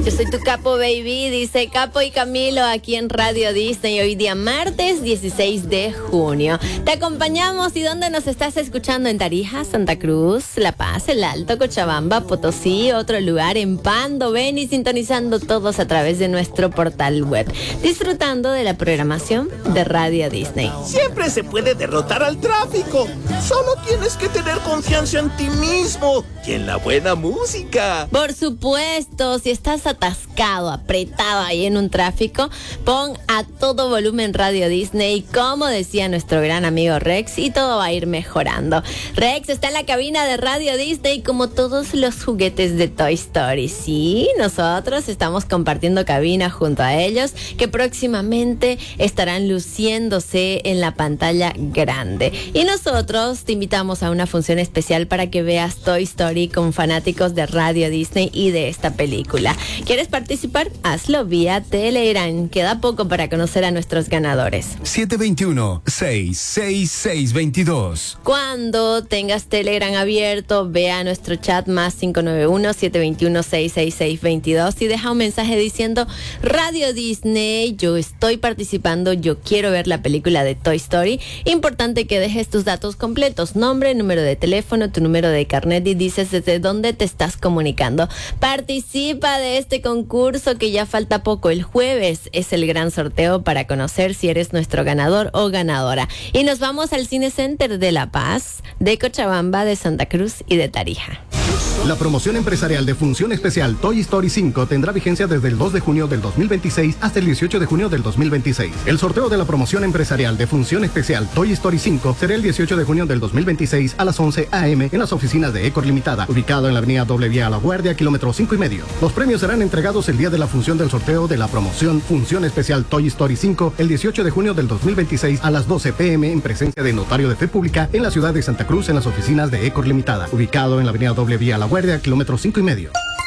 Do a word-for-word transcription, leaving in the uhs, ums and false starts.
Yo soy tu capo, baby, dice Capo y Camilo aquí en Radio Disney. Hoy día martes dieciséis de junio. Te acompañamos. ¿Y dónde nos estás escuchando? En Tarija, Santa Cruz, La Paz, El Alto, Cochabamba, Potosí, otro lugar en Pando. Ven y sintonizando todos a través de nuestro portal web, disfrutando de la programación de Radio Disney. Siempre se puede derrotar al tráfico. Solo tienes que tener confianza en ti mismo y en la buena música. Por supuesto, si estás atascado, apretado ahí en un tráfico, pon a todo volumen Radio Disney, como decía nuestro gran amigo Rex, y todo va a ir mejorando. Rex está en la cabina de Radio Disney como todos los juguetes de Toy Story. Sí, nosotros estamos compartiendo cabina junto a ellos, que próximamente estarán luciéndose en la pantalla grande. Y nosotros te invitamos a una función especial para que veas Toy Story con fanáticos de Radio Disney y de esta película. ¿Quieres participar? Hazlo vía Telegram. Queda poco para conocer a nuestros ganadores. siete dos uno, seis seis seis dos dos. Cuando tengas Telegram abierto, ve a nuestro chat más cinco nueve uno, siete dos uno, seis seis seis dos dos y deja un mensaje diciendo: Radio Disney, yo estoy participando, yo quiero ver la película de Toy Story. Importante que dejes tus datos completos: nombre, número de teléfono, tu número de carnet, y dices desde dónde te estás comunicando. Participa de este concurso que ya falta poco. El jueves es el gran sorteo para conocer si eres nuestro ganador o ganadora. Y nos vamos al Cine Center de La Paz, de Cochabamba, de Santa Cruz y de Tarija. La promoción empresarial de Función Especial Toy Story cinco tendrá vigencia desde el dos de junio del dos mil veintiséis hasta el dieciocho de junio del dos mil veintiséis. El sorteo de la promoción empresarial de Función Especial Toy Story cinco será el dieciocho de junio del dos mil veintiséis a las once a eme en las oficinas de Ecor Limitada, ubicado en la avenida Doble Vía a La Guardia, kilómetro cinco y medio. Los premios serán entregados el día de la función del sorteo de la promoción Función Especial Toy Story cinco el dieciocho de junio del dos mil veintiséis a las doce pe eme en presencia de Notario de Fe Pública en la ciudad de Santa Cruz en las oficinas de Ecor Limitada, ubicado en la avenida Doble Vía a La Guardia, kilómetro cinco y medio.